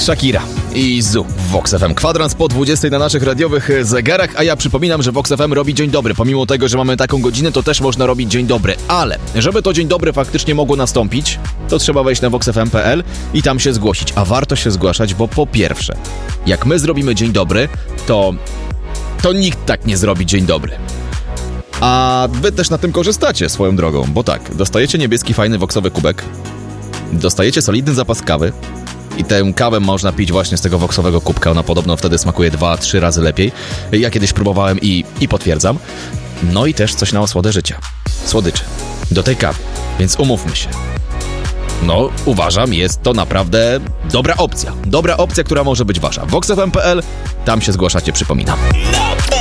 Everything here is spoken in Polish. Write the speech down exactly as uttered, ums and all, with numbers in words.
Shakira i Zu w Vox F M. Kwadrans po dwudziestej na naszych radiowych zegarach, a ja przypominam, że Vox F M robi dzień dobry. Pomimo tego, że mamy taką godzinę, to też można robić dzień dobry. Ale żeby to dzień dobry faktycznie mogło nastąpić, to trzeba wejść na vox f m kropka p l i tam się zgłosić. A warto się zgłaszać, bo po pierwsze, jak my zrobimy dzień dobry, to, to nikt tak nie zrobi dzień dobry. A wy też na tym korzystacie swoją drogą, bo tak, dostajecie niebieski, fajny voxowy kubek, dostajecie solidny zapas kawy i tę kawę można pić właśnie z tego voxowego kubka. Ona podobno wtedy smakuje dwa, trzy razy lepiej. Ja kiedyś próbowałem i, i potwierdzam. No i też coś na osłodę życia. Słodycze. Do tej kawy. Więc umówmy się. No, uważam, jest to naprawdę dobra opcja. Dobra opcja, która może być wasza. vox f m kropka p l, tam się zgłaszacie, przypominam.